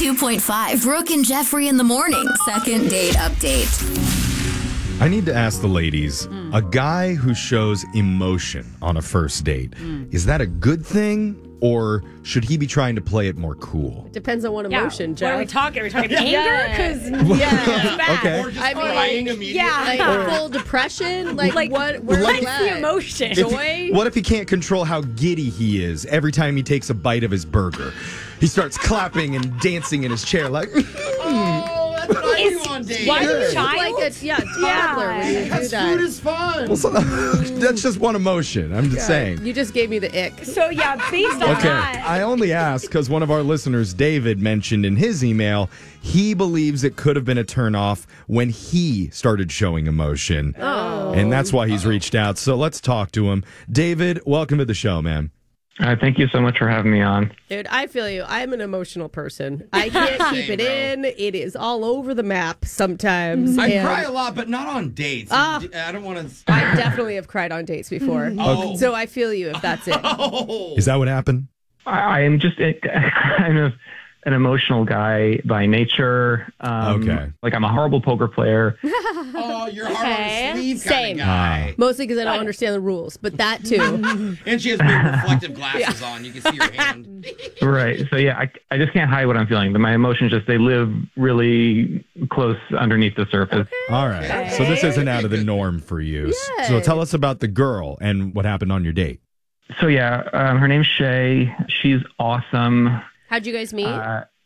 92.5 Brooke and Jeffrey in the morning. Second date update. I need to ask the ladies, a guy who shows emotion on a first date, is that a good thing? Or should he be trying to play it more cool? Depends on what emotion, Jeff. What are we talking? Are we talking anger? Because Okay. Or just I mean, crying immediately. like full depression? Like what? Where's what's that? the emotion? Joy? What if he can't control how giddy he is every time he takes a bite of his burger? He starts clapping and dancing in his chair like, Oh, that's what I do on dates. Why do you look Child? like a toddler when you do That's that? food is fun. that's just one emotion. I'm just saying. You just gave me the ick. So yeah, based on Okay, that, I only ask because one of our listeners, David, mentioned in his email he believes it could have been a turnoff when he started showing emotion. Oh. And that's why he's reached out. So let's talk to him. David, welcome to the show, man. Thank you so much for having me on. Dude, I feel you. I'm an emotional person. I can't keep it in. It is all over the map sometimes. I and cry a lot, but not on dates. Ah. I don't want to. I definitely have cried on dates before. Oh. So I feel you if that's it. Oh. Is that what happened? I am just kind of an emotional guy by nature. Okay. Like I'm a horrible poker player. Oh, you're hard on Okay. the sleeve Same. kind of guy. Mostly because I don't understand the rules, but that too. And she has big reflective glasses on. You can see your hand. Right. So yeah, I just can't hide what I'm feeling. But my emotions they live really close underneath the surface. All right. So this isn't out of the norm for you. Yeah. So tell us about the girl and what happened on your date. So yeah, her name's Shay. She's awesome. How'd you guys meet?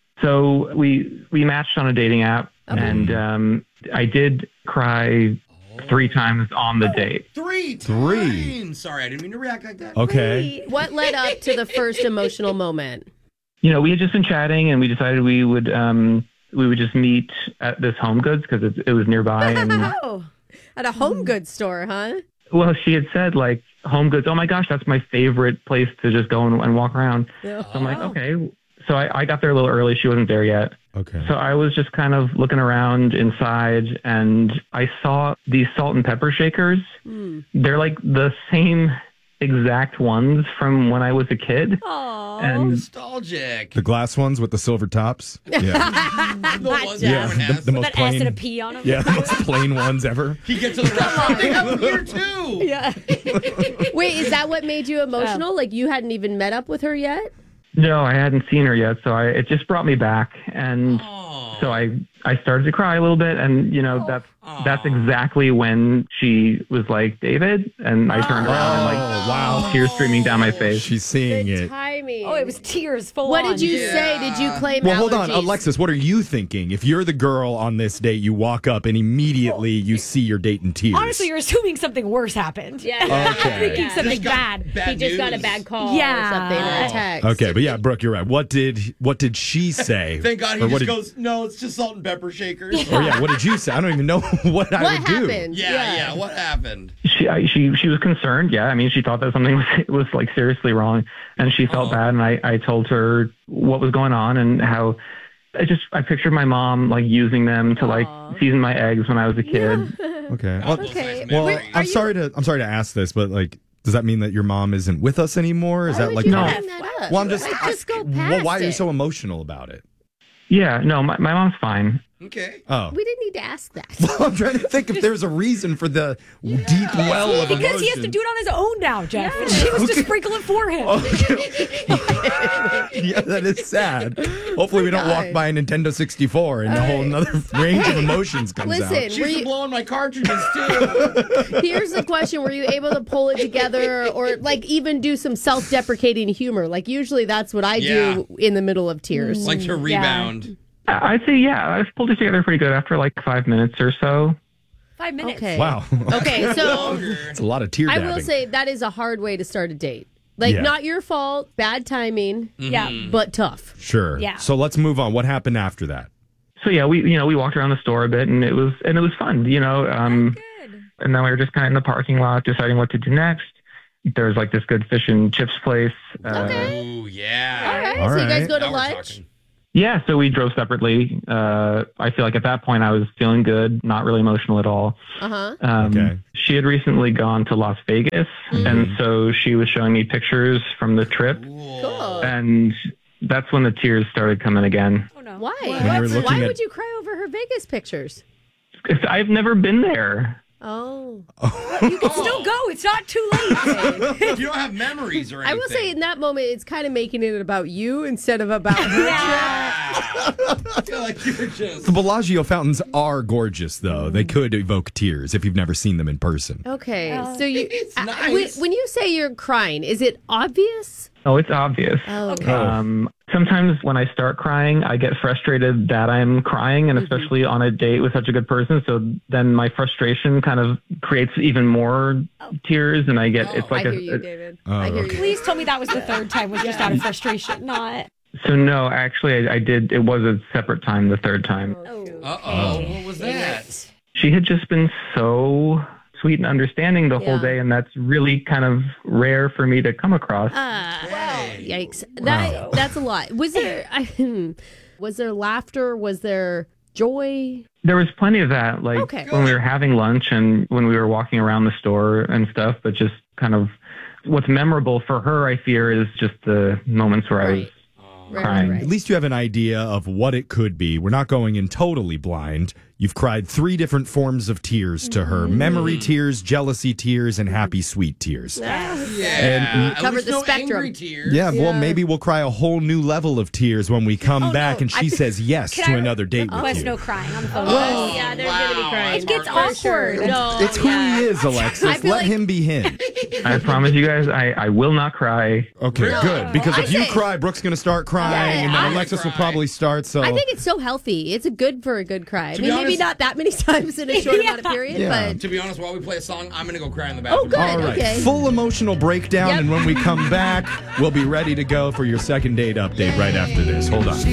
So we matched on a dating app, and I did cry 3 times on the date. Three Three. times. Sorry, I didn't mean to react like that. Okay. What led up to the first emotional moment? You know, we had just been chatting, and we decided we would just meet at this Home Goods because it was nearby. And Oh, at a home goods store, huh? well, she had said like Home Goods. Oh my gosh, that's my favorite place to just go and walk around. Yeah. So I'm like, okay. So I got there a little early. She wasn't there yet. Okay. So I was just kind of looking around inside, and I saw these salt and pepper shakers. They're like the same exact ones from when I was a kid. Aww. And Nostalgic. The glass ones with the silver tops. Yeah. The ones Yeah. everyone has. The most that S and a plain. P on them. Yeah, the most plain ones ever. You get to the restaurant, they have them here too. Yeah. Wait, is that what made you emotional? Like you hadn't even met up with her yet? no, I hadn't seen her yet. So it just brought me back. And Oh. so I started to cry a little bit. And, you know, that's exactly when she was like, David. And I turned around and like, wow. tears streaming down my face. She's seeing The it. timing. Oh, it was tears full What on. did you say? Did you claim Well, hold on, allergies? Alexis. What are you thinking? If you're the girl on this date, you walk up and immediately you see your date in tears. Honestly, you're assuming something worse happened. Yeah. Okay. Thinking something Just got bad. bad He just got a news. bad call Yeah. or something or a text. Okay, but yeah, Brooke, you're right. What did she say? Thank God he Or what just did- goes, no, it's just salt and pepper shakers. Or yeah, what did you say? I don't even know what I What would do. happened? Yeah, what happened? She was concerned. Yeah. I mean, she thought that something was like seriously wrong, and she felt bad. And I told her what was going on and how I pictured my mom like using them to like season my eggs when I was a kid. Okay. Well, Okay. well, Wait, I'm sorry to ask this, but like, does that mean that your mom isn't with us anymore? Is Why that would like you No. bring that up? Well, I'm just Let's go past well, why are you it. so emotional about it? Yeah. No, my mom's fine. Okay. Oh. We didn't need to ask that. Well, I'm trying to think if there's a reason for the deep well of emotion. Because he has to do it on his own now, Jeff. And she was just sprinkling for him. Yeah, that is sad. Hopefully, we don't walk God. by a Nintendo 64 and a whole another range of emotions comes Listen, out. were She's you, blowing my cartridges too. here's the question. Were you able to pull it together or like even do some self-deprecating humor? Like usually that's what I do in the middle of tears. Like to rebound. I'd say, yeah, I've pulled it together pretty good after like 5 minutes or so. 5 minutes. Okay. Wow, Okay, so Longer. it's a lot of tear I dabbing. will say that is a hard way to start a date. Like Yeah. not your fault, bad timing, Yeah. but tough. Sure. Yeah. So let's move on. What happened after that? So yeah, we walked around the store a bit, and it was fun, you know. Good. And then we were just kind of in the parking lot deciding what to do next. There's like this good fish and chips place. Okay. Ooh, yeah. All right. All So you guys right. go to Now we're lunch. talking. Yeah, so we drove separately. I feel like at that point I was feeling good, not really emotional at all. Uh-huh. Okay. She had recently gone to Las Vegas, and so she was showing me pictures from the trip, Cool. and that's when the tears started coming again. Oh, no. Why? When you were looking Why at- would you cry over her Vegas pictures? I've never been there. Oh. You can still go. It's not too late. You don't have memories or I anything. will say in that moment, it's kind of making it about you instead of about her. I feel like you're just. The Bellagio fountains are gorgeous, though. They could evoke tears if you've never seen them in person. Okay, so you It's when- nice. when you say you're crying, is it obvious? Oh, it's obvious. Oh, okay. Sometimes when I start crying, I get frustrated that I'm crying, and especially on a date with such a good person. So then my frustration kind of creates even more tears, and I get it's like I hear you, David. Oh, I hear okay. you. Please tell me that was the third time was just out of frustration, not. So no, actually, I did. It was a separate time. The third time, Uh-oh. What was that? she had just been so sweet and understanding the whole Yeah. day, and that's really kind of rare for me to come across. Yikes! That's a lot. Was there? Was there laughter? Was there joy? There was plenty of that, like Okay. when we were having lunch and when we were walking around the store and stuff, but just kind of what's memorable for her, I fear, is just the moments where I was crying. At least you have an idea of what it could be. We're not going in totally blind. You've cried 3 different forms of tears to her: memory tears, jealousy tears, and happy sweet tears. Yeah. At Covered least the no spectrum. angry tears. Yeah, well, maybe we'll cry a whole new level of tears when we come back and she says yes to another date with Request you. no crying on the phone. Oh, yeah, there's gonna be crying. It gets Hardcore. awkward. No, It's who he is, Alexis. feel Let like- him be him. I promise you guys, I will not cry. Okay, Really? good. Because I if you say- cry, Brooke's going to start crying, Yeah, and then I Alexis will cry. probably start. So I think it's so healthy. It's good for a good cry. I To mean, be maybe honest- not that many times in a short amount of period, Yeah. but To be honest, while we play a song, I'm going to go cry in the bathroom. Oh, good. all right, okay. full emotional breakdown, Yep. and when we come back, we'll be ready to go for your second date update right after this. Hold on.